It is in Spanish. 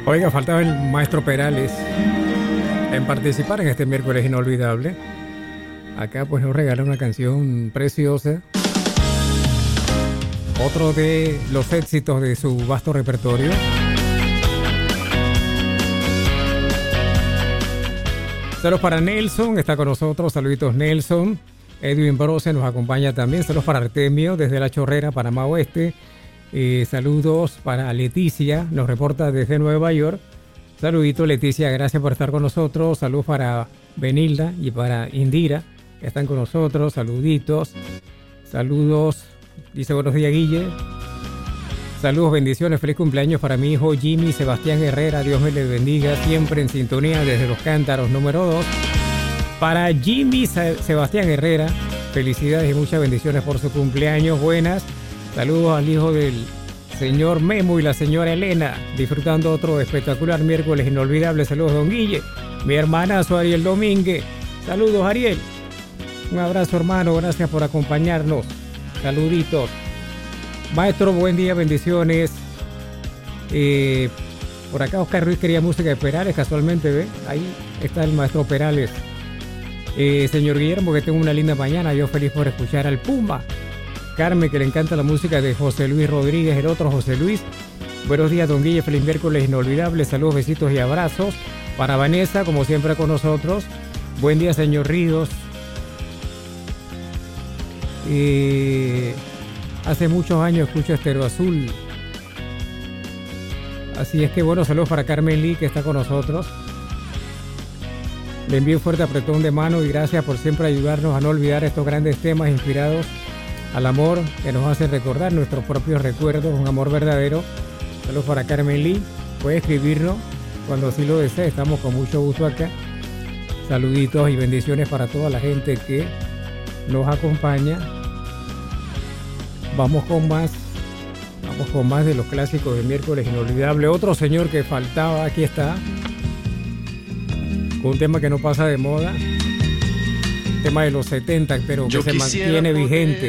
Oiga, faltaba el maestro Perales en participar en este miércoles inolvidable. Acá pues nos regala una canción preciosa. Otro de los éxitos de su vasto repertorio. Saludos para Nelson, está con nosotros. Saluditos Nelson. Edwin Brose nos acompaña también. Saludos para Artemio desde La Chorrera, Panamá Oeste. Saludos para Leticia, nos reporta desde Nueva York. Saludito Leticia, gracias por estar con nosotros. Saludos para Benilda y para Indira, que están con nosotros. Saluditos. Saludos, dice buenos días Guille. Saludos, bendiciones, feliz cumpleaños para mi hijo Jimmy Sebastián Herrera. Dios me le bendiga, siempre en sintonía desde Los Cántaros número 2. Para Jimmy Sebastián Herrera, felicidades y muchas bendiciones por su cumpleaños. Buenas. Saludos al hijo del señor Memo y la señora Elena, disfrutando otro espectacular miércoles inolvidable. Saludos, don Guille. Mi hermanazo Ariel Domínguez. Saludos, Ariel. Un abrazo, hermano. Gracias por acompañarnos. Saluditos. Maestro, buen día, bendiciones. Por acá Oscar Ruiz quería música de Perales, casualmente, ¿ve? Ahí está el maestro Perales. Señor Guillermo, que tengo una linda mañana. Yo feliz por escuchar al Puma. Carmen, que le encanta la música de José Luis Rodríguez, el otro José Luis. Buenos días, don Guille, feliz miércoles inolvidable. Saludos, besitos y abrazos. Para Vanessa, como siempre con nosotros. Buen día, señor Ríos. Hace muchos años escucho Estéreo Azul. Así es que bueno, saludos para Carmen Lee, que está con nosotros. Le envío un fuerte apretón de mano y gracias por siempre ayudarnos a no olvidar estos grandes temas inspirados al amor, que nos hace recordar nuestros propios recuerdos, un amor verdadero. Saludos para Carmen Lee. Puede escribirnos cuando así lo desee. Estamos con mucho gusto acá. Saluditos y bendiciones para toda la gente que nos acompaña. Vamos con más de los clásicos de miércoles inolvidable. Otro señor que faltaba, aquí está, con un tema que no pasa de moda. Tema de los 70, pero que se mantiene vigente.